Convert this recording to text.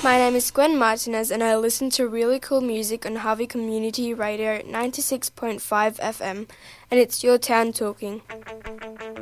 My name is Gwen Martinez and I listen to really cool music on Harvey Community Radio 96.5 FM, and it's your town talking.